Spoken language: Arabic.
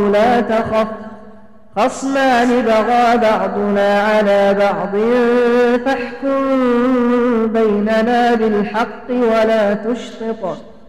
لا تخف خصمان بغى بعضنا على بعض فاحكم بيننا بالحق ولا تشطط